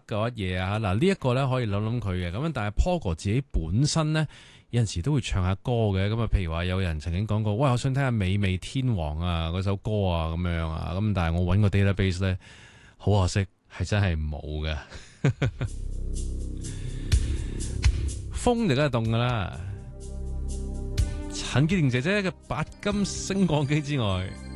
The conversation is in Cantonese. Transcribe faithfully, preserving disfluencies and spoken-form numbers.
嗰一嘢啊，嗱呢一個咧可以諗諗佢嘅，咁但係 Pogo 自己本身咧有陣時都會唱下歌嘅，咁啊譬如話有人曾經講過，喂，我想聽下美味天王啊嗰首歌啊咁樣啊，咁但係我揾個 database 咧，好可惜係真係冇嘅。風就梗係凍噶啦，陳潔玲姐姐嘅白金升降機之外。